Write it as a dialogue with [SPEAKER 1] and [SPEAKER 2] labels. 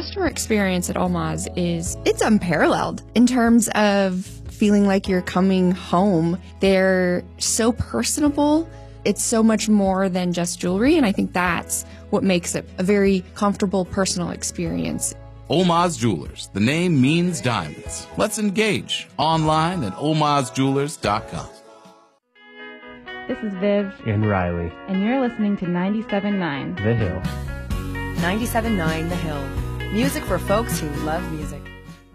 [SPEAKER 1] customer experience at Almaz it's unparalleled in terms of feeling like you're coming home. They're so personable. It's so much more than just jewelry, and I think that's what makes it a very comfortable, personal experience.
[SPEAKER 2] Almaz Jewelers. The name means diamonds. Let's engage online at almazjewelers.com.
[SPEAKER 3] This is Viv.
[SPEAKER 4] And Riley.
[SPEAKER 3] And you're listening to 97.9
[SPEAKER 4] The Hill.
[SPEAKER 5] 97.9 The Hill. Music for folks who love music.